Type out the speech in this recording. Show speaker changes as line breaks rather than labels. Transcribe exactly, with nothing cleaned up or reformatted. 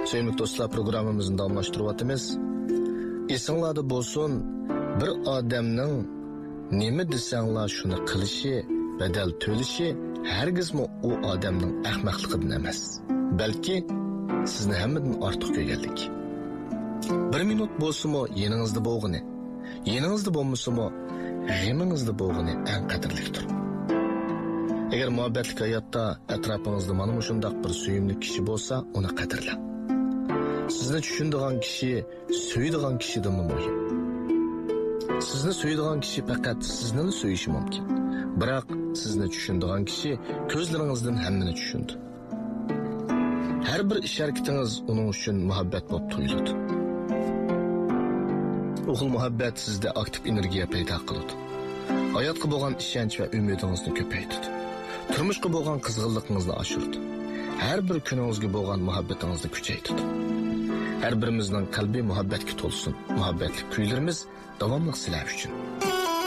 Sevimli dostlar, programımızın davamlaştırıvatımız. Esinglarda bo'lsin, bir odamning nima desanglar shuni qilishi, badal to'lishi hargizmi u odamning ahmoqligidan emas, balki sizni hammadan ortiq ko'rganlik. Bir minut bo'lsa-mu yeningizda bo'lg'ini, yeningizda bo'lmasa-mu g'amingizda bo'lg'ini eng qadrlidir. Agar muhabbatli hayotda atrofingizda mana shunday bir suyimli kishi bo'lsa, uni qadrlang. Sizni tushunadigan kishi, so'yadigan kishidan muhim. Sizni so'yadigan kishi faqat sizni so'yishi mumkin. Biroq sizni tushunadigan kishi ko'zlaringizdan hammani tushundi. Har bir ish harakatingiz uning uchun muhabbat bo'lib tuyuladi. Bu xil muhabbat sizda aktiv energiya paydo qiladi. Hayotga bo'lgan ishonch va umidingizni ko'paytiradi. Turmushga bo'lgan qizg'inligingizni oshiradi. Har bir kuningizga bo'lgan muhabbatingizni kuchaytiradi. Her birimizden kalbi muhabbetki tolsun. Muhabbetli kuylerimiz davamlı sizler için.